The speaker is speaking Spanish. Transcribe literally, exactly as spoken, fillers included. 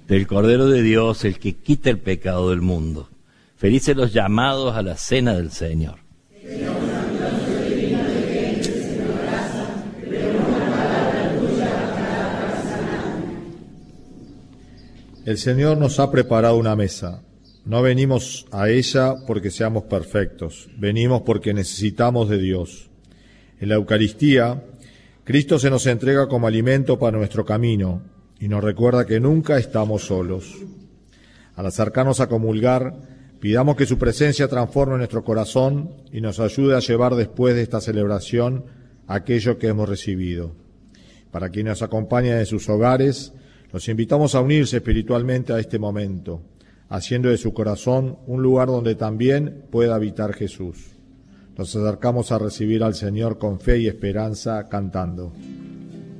del Cordero de Dios, el que quita el pecado del mundo. Felices los llamados a la cena del Señor. El Señor nos ha preparado una mesa. No venimos a ella porque seamos perfectos, venimos porque necesitamos de Dios. En la Eucaristía, Cristo se nos entrega como alimento para nuestro camino y nos recuerda que nunca estamos solos. Al acercarnos a comulgar, pidamos que su presencia transforme nuestro corazón y nos ayude a llevar después de esta celebración aquello que hemos recibido. Para quienes nos acompañan en sus hogares, los invitamos a unirse espiritualmente a este momento, haciendo de su corazón un lugar donde también pueda habitar Jesús. Nos acercamos a recibir al Señor con fe y esperanza, cantando.